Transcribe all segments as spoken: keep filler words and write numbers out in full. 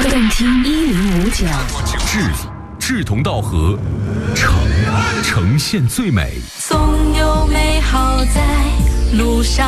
动听一零五九， 志志同道合，诚呈现最美， 总有美好在路上。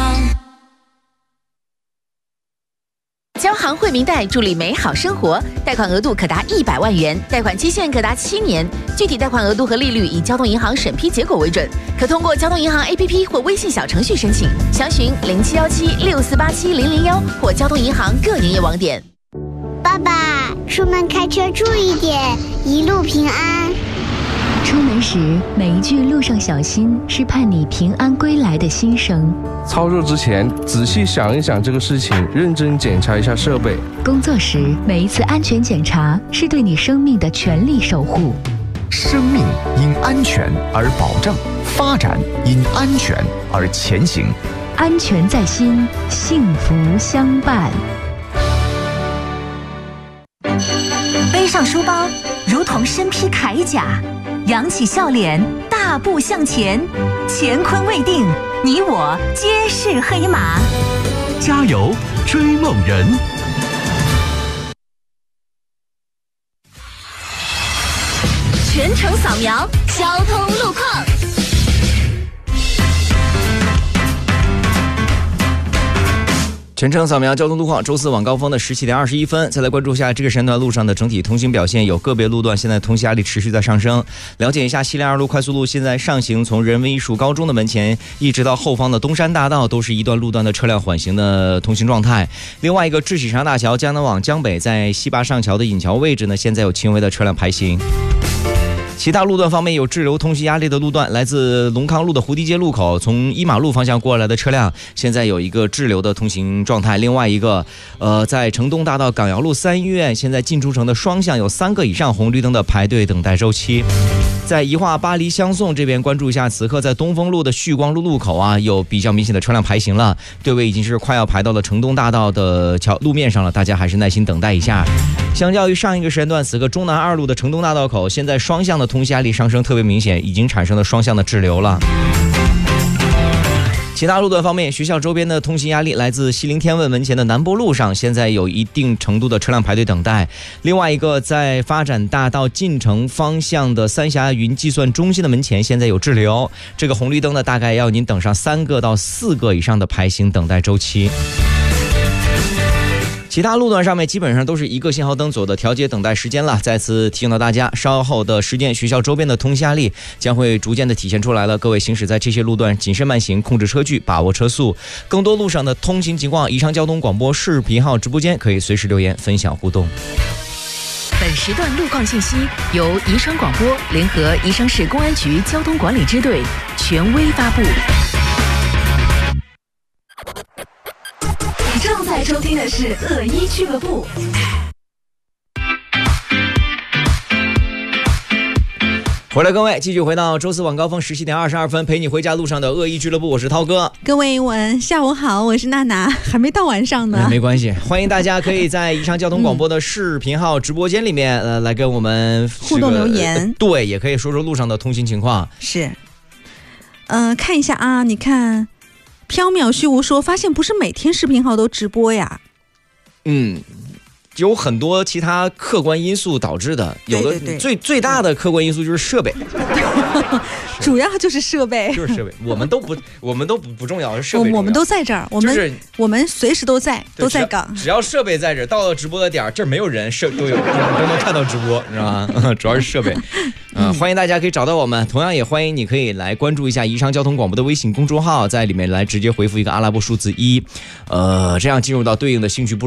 交行惠民贷助力美好生活，贷款额度可达一百万元，贷款期限可达七年，具体贷款额度和利率以交通银行审批结果为准，可通过交通银行 A P P 或微信小程序申请，详询零七幺七六四八七零零幺或交通银行各营业网点。 爸爸，出门开车注意点，一路平安。 出门时每一句路上小心是盼你平安归来的心声。 操作之前仔细想一想这个事情，认真检查一下设备。 工作时每一次安全检查是对你生命的全力守护。 生命因安全而保障，发展因安全而前行。 安全在心，幸福相伴。 背上书包，如同身披铠甲，扬起笑脸，大步向前。乾坤未定，你我皆是黑马。 加油，追梦人！ 全程扫描交通路况。 全程扫描交通路况，周四晚高峰的十七点二十一分，再来关注一下这个时间段路上的整体通行表现。有个别路段现在通行压力持续在上升。了解一下，西连二路快速路现在上行，从人文艺术高中的门前一直到后方的东山大道，都是一段路段的车辆缓行的通行状态。另外一个智喜沙大桥江南往江北，在西坝上桥的引桥位置呢，现在有轻微的车辆排行。其他路段方面，有滞留通行压力的路段，来自龙康路的蝴蝶街路口，从一马路方向过来的车辆现在有一个滞留的通行状态。另外一个，呃，在城东大道港瑶路三医院，现在进出城的双向有三个以上红绿灯的排队等待周期。在宜化巴黎相送这边关注一下，此刻在东风路的旭光路路口啊，有比较明显的车辆排行了，队尾已经是快要排到了城东大道的桥路面上了，大家还是耐心等待一下。相较于上一个时间段，此刻中南二路的城东大道口，现在双向的通行压力上升特别明显，已经产生了双向的滞留了。其他路段方面，学校周边的通行压力来自西陵天问门前的南波路上，现在有一定程度的车辆排队等待。另外一个，在发展大道进城方向的三峡云计算中心的门前，现在有滞留，这个红绿灯呢，大概要您等上三个到四个以上的排行等待周期。其他路段上面基本上都是一个信号灯左右的调节等待时间了。再次提醒到大家，稍后的时间学校周边的通行压力将会逐渐的体现出来了。各位行驶在这些路段，谨慎慢行，控制车距，把握车速。更多路上的通行情况，宜昌交通广播视频号直播间可以随时留言分享互动。 本时段路况信息由宜昌广播联合宜昌市公安局交通管理支队权威发布。 正在收听的是恶一俱乐部。 回来各位，继续回到周四晚高峰十七点二十二分，陪你回家路上的恶意俱乐部，我是涛哥。 各位晚下午好，我是娜娜，还没到晚上呢、 嗯、没关系，欢迎大家可以在宜昌交通广播的视频号直播间里面、嗯、呃来跟我们、这个、 互动留言、 呃、对，也可以说说路上的通行情况。 是呃看一下啊，你看缥缈虚无说发现不是每天视频号都直播呀。 嗯，有很多其他客观因素导致的，有的对对对最最大的客观因素就是设备， 主要就是设备， 就是设备，我们都不，我们都不不重要，设备重要， 我们都在这儿，我们、 就是、 我们随时都在，都在岗， 只要设备在这儿，到了直播的点儿，这儿没有人，设都有都能看到直播，知道吗？主要是设备。嗯、呃，欢迎大家可以找到我们，同样也欢迎你可以来关注一下宜昌交通广播的微信公众号，在里面来直接回复一个阿拉伯数字一，呃，这样进入到对应的兴趣部。